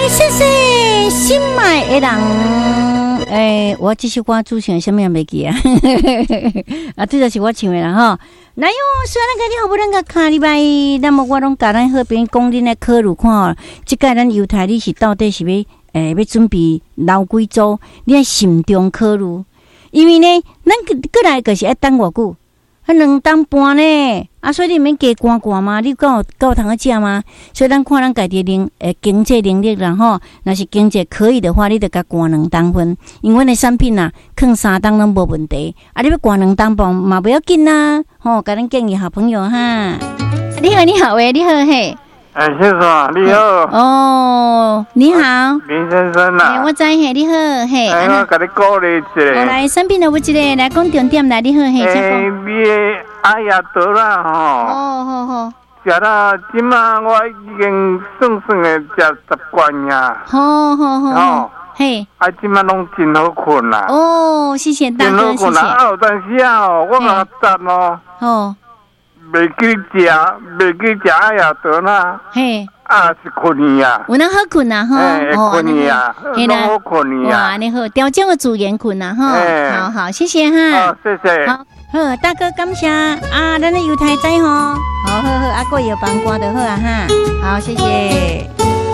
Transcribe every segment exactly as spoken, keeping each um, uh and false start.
谢谢心爱的人。诶、欸，我这首歌主唱什么也没记啊？啊，这就是我唱的啦哈。那哟，虽然讲你好不能个卡礼拜，那么我拢甲咱好边讲恁的考虑看，即个咱犹太你是到底是要诶、欸、要准备留几组？你要慎重考虑，因为呢，咱过来就是要等偌久。还两当半呢，啊，所以你免加寒寒嘛，你够够通个食吗？所以咱看咱家己能诶经济能力啦吼，若是经济可以的话，你得加寒两当分，因为阮的产品啊，放三当拢无问题。啊，你要寒两当半嘛不要紧啦，吼，甲咱建议好朋友哈。你好，你好喂，你好嘿。 哎，先生，你好。 哦，你好， 林先生啊。 欸、我知嘿，你好嘿。 哎，我甲你鼓励一下。 我来产品的有一个来讲重点来，你好嘿，请讲。 哎，你的阿亚得啦吼。 哦，好好。 食啦，即马我已经算算的食十罐呀。 好好好。哦。嘿。 啊，即马拢真好困啦。 哦，谢谢大哥，谢谢。 真好困啦，啊，有当时啊，我嘛赞哦。 哦。 袂记食，袂记食阿亚得啦。 嘿。 啊，是困去啊！ 有能好困啊，哈， 哦，困去啊， 嘿啦， 好困去啊！ 哇，你好，调整个自然困啊，哈，好好，谢谢哈， 好，谢谢， 好，好，大哥感谢啊，咱的犹太仔吼，好好好，啊，过有帮瓜就好啊，哈，好，谢谢。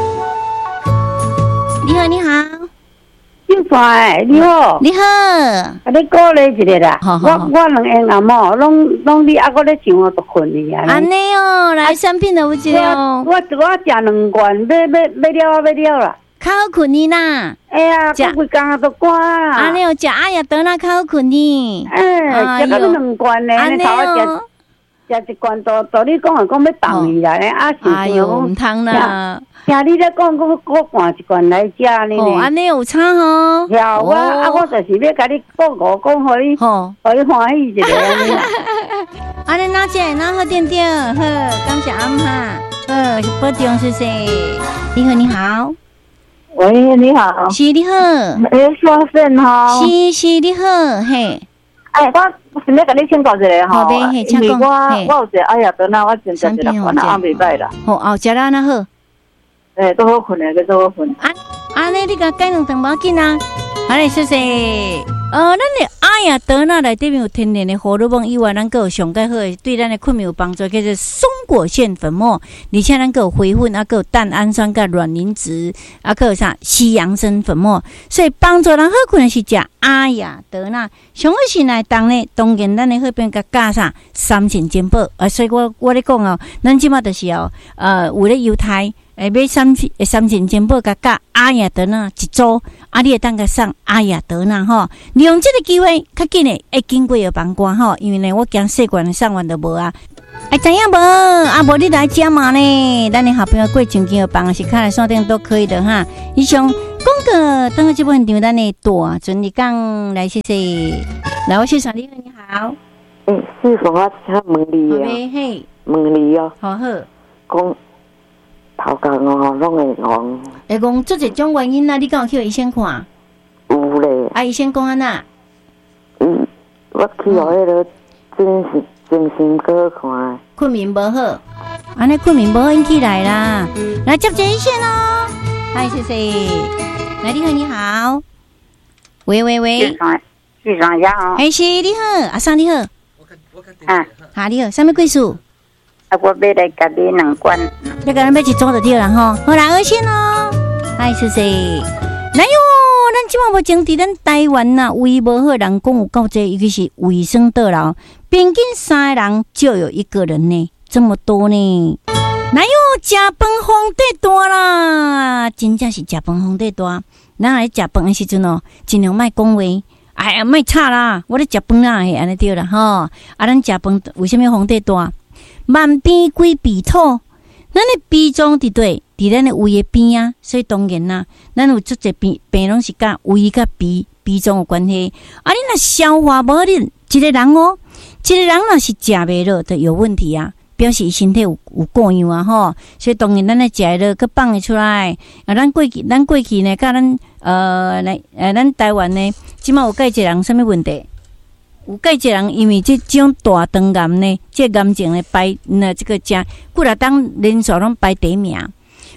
你好，你好。 秀才，你好， 你好， 啊，你鼓励一下啦。 好好好， 我我两个阿嬷拢拢你啊，我咧想我都困去啊。 安尼哦，来产品的有一个哦。 我我我食两罐，要要要了要了啦。 较好困呢啦。 哎呀，我规工都赶啦。 安尼哦，食阿亚得那较好困呢。 哎，食到两罐呢， 安尼哦。 食一罐都都你讲啊，讲要放去啦，啊是哎呦，唔通啦。 听你咧讲，我我换一罐来食呢。 哦，安尼有差吼。 有我啊，我就是要甲你讲我讲，互你，互你欢喜一下。 安尼哪只哪好点点，好，感谢阿妈，好，保重，谢谢。你好，你好。 喂，你好。 是你好。 诶，刷粉吼。 是是你好，嘿。 哎，我想要甲你请教一下吼， 因为我我有一个哎呀，等下我真正一个困啊，未歹啦。 好，后食啦那好。 诶，都好困诶，都好困。 啊，安尼你甲改两顿无要紧啊。好嘞，谢谢。呃，咱的阿亚德纳内底面有天然的荷尔蒙以外，咱个有上介好的对咱的困眠有帮助，叫做松果腺粉末，而且咱个有回粉，啊个有蛋氨酸、甲卵磷脂，啊个有啥西洋参粉末，所以帮助人好困是食阿亚德纳。上好是来当呢，当然咱的好边甲加啥三层煎宝啊，所以我我咧讲哦，咱即马就是哦，呃，有咧犹太。诶，买三三层煎宝甲加阿亚德纳一组，啊，你会当甲送阿亚德纳吼，利用这个机会，较紧诶，会经过有帮瓜吼，因为呢，我惊细罐送完都无啊，哎，知影无？啊，无你来加嘛呢？咱的好朋友过情经有帮是看来锁定都可以的哈。以上讲个，等下这部分场咱的大准你讲来谢谢，来我谢传你好，你好。 嗯，师傅，我请问你啊， 嘿， 问你哦， 好好， 讲。头壳哦，拢会戆。 会戆，做一种原因啊！你敢有去医生看？ 有咧。 啊，医生讲安那？ 嗯，我去互迄个精神精神科看。 困眠无好，安尼困眠无好，引起来啦。来接接一线哦。嗨，谢谢。来，你好，你好。喂喂喂。 市场市场家好。 哎，是你好，阿桑你好。 我看我看。 啊， 好你好，什么贵数？ 啊，我买来甲你两罐。 要甲咱买一组就对了吼。好啦，二线哦。嗨，谢谢。来哟，咱即马目前伫咱台湾呐，胃无好人讲有够济，尤其是卫生倒流，平均三个人就有一个人呢，这么多呢。来哟，食饭皇帝大啦，真正是食饭皇帝大。咱来食饭的时阵哦，尽量莫讲话。哎呀，莫吵啦，我咧食饭啦，嘿，安尼对啦吼。啊，咱食饭为什么皇帝大？万病归鼻土，咱的鼻脏伫对，伫咱的胃的边啊，所以当然啦，咱有足侪病病拢是甲胃甲鼻鼻脏有关系。啊，你若消化无力，一个人哦，一个人若是食袂落，就有问题啊，表示身体有有过样啊吼。所以当然咱咧食落，佮放会出来。啊，咱过去咱过去呢，甲咱呃来呃咱台湾呢，即马有介济人啥物问题？有介济人因为这种大肠癌呢，这癌症呢排那这个加，几若当连续拢排第一名。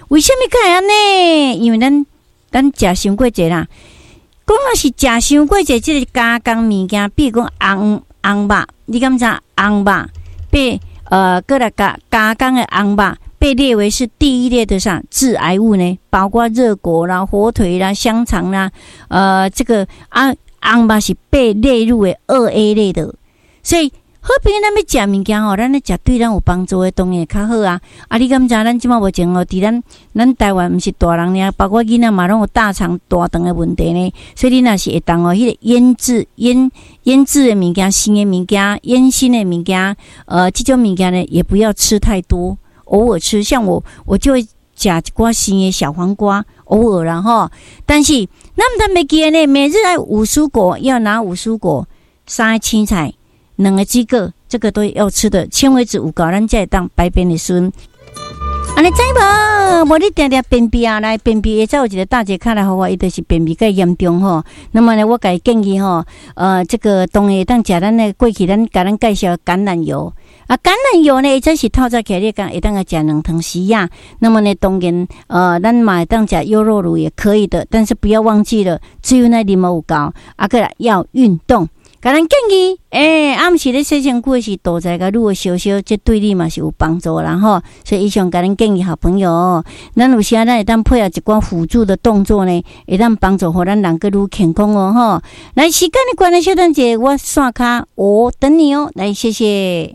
为什么会安尼？因为咱咱食伤过济啦。讲若是食伤过济，即个加工物件，比如讲红红肉，你敢知红肉被呃，过来加加工的红肉被列为是第一列的啥致癌物呢？包括热果啦、火腿啦、香肠啦，呃，这个啊红肉是被列入为二 A 类的，所以。好朋友，咱要食物件吼，咱咧食对咱有帮助的，当然会较好啊。啊，你敢知？咱即马目前哦，伫咱咱台湾毋是大人尔，包括囡仔嘛，拢有大肠大肠的问题呢。所以你若是会当哦，迄个腌制、腌腌制的物件、新的物件、腌新的物件，呃，这种物件呢，也不要吃太多，偶尔吃。像我，我就会食一寡新的小黄瓜，偶尔啦吼。但是，咱毋通袂记呢，每日爱五蔬果，要拿五蔬果，三个青菜。两个几个，这个都要吃的，纤维质有够，咱才会当排便的顺。安尼知无？无你定定便秘啊，来便秘，再有一个大姐看来好我，伊就是便秘较严重吼。那么呢，我给建议吼，呃，这个当然当食咱的过去，咱甲咱介绍橄榄油啊，橄榄油呢，这是透早起来你讲会当个食两汤匙啊。那么呢，当然呃，咱嘛会当食优酪乳也可以的，但是不要忘记了，只有那啉有够，啊个要运动。甲咱建议，诶、欸，暗时咧洗身躯是多在个愈少少，这对你嘛是有帮助啦吼。所以以上甲咱建议好朋友，咱有时啊，咱会当配合一寡辅助的动作呢，会当帮助互咱人个愈健康哦吼。来，时间的关系，小等姐，我刷卡，我等你哦。来，谢谢。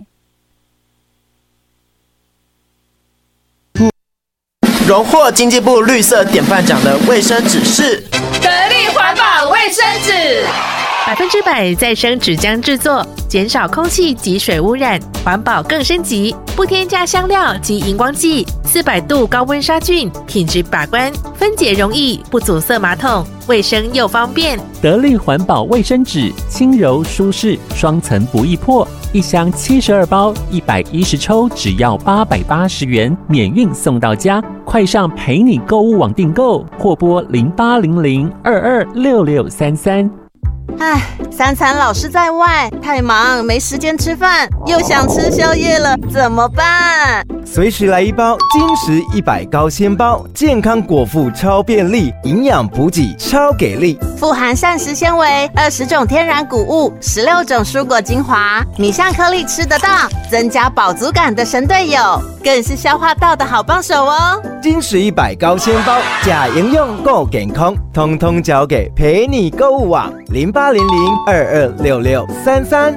荣获经济部绿色典范奖的卫生纸是得力环保卫生纸。 百分之百再生纸浆制作，减少空气及水污染，环保更升级。不添加香料及荧光剂，四百度高温杀菌，品质把关，分解容易，不阻塞马桶，卫生又方便。 得力环保卫生纸，轻柔舒适，双层不易破。一箱七十二包，一百一十抽，只要八百八十元，免运送到家。快上陪你购物网订购，或拨零八零零二二六六三三。 唉，三餐老是在外，太忙没时间吃饭，又想吃宵夜了，怎么办？ 随时来一包金石一百高纤包，健康果腹超便利，营养补给超给力， 富含膳食纤维、二十种天然谷物、十六种蔬果精华，米香颗粒吃得到，增加饱足感的神队友，更是消化道的好帮手哦。 金石一百高纤包，假营养够健康，通通交给陪你购物网零八零零二二六六三三。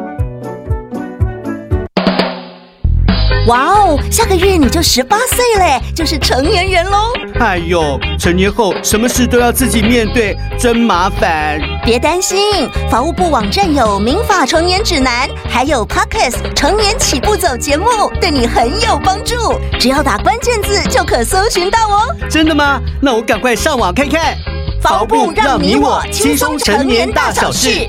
哇哦，下个月你就十八岁嘞，就是成年人喽！ 哎呦，成年后什么事都要自己面对，真麻烦。 别担心，法务部网站有民法成年指南，还有 Podcast 成年起步走节目，对你很有帮助。只要打关键字就可搜寻到哦。 真的吗？那我赶快上网看看。 法务部让你我轻松成年大小事。